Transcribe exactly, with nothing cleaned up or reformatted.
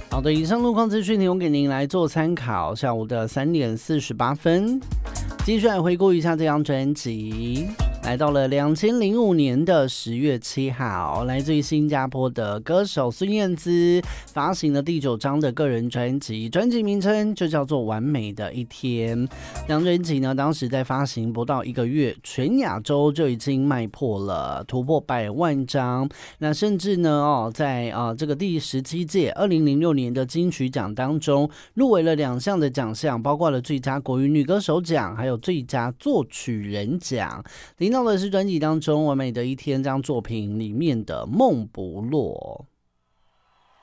好的，以上路况资讯提供给您来做参考。下午的三点四十八分，继续来回顾一下这张专辑。来到了两千零五年的十月七号，来自于新加坡的歌手孙燕姿发行了第九张的个人专辑，专辑名称就叫做《完美的一天》。这张专辑呢，当时在发行不到一个月，全亚洲就已经卖破了，突破百万张。那甚至呢，哦，在啊、呃、这个第十七届二零零六年的金曲奖当中，入围了两项的奖项，包括了最佳国语女歌手奖，还有最佳作曲人奖。领到的是专辑当中《完美的一天》这张作品里面的《梦不落》。